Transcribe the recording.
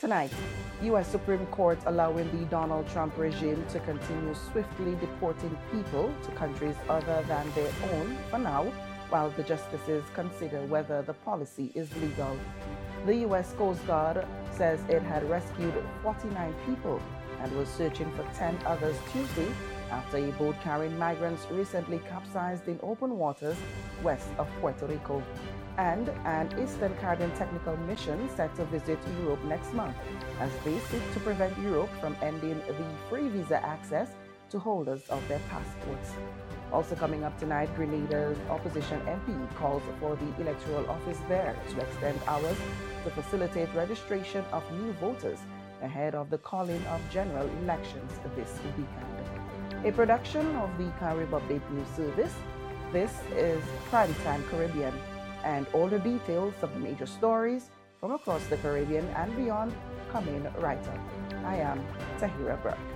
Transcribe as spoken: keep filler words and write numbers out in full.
Tonight, U S Supreme Court allowing the Donald Trump regime to continue swiftly deporting people to countries other than their own for now, while the justices consider whether the policy is legal. The U S Coast Guard says it had rescued forty-nine people and was searching for ten others Tuesday after a boat carrying migrants recently capsized in open waters west of Puerto Rico. And an Eastern Caribbean technical mission set to visit Europe next month as they seek to prevent Europe from ending the free visa access to holders of their passports. Also coming up tonight, Grenada's opposition M P calls for the electoral office there to extend hours to facilitate registration of new voters ahead of the calling of general elections this weekend. A production of the Carib Update News Service, this is Primetime Caribbean, and all the details of the major stories from across the Caribbean and beyond coming right up. I am Tahira Burke.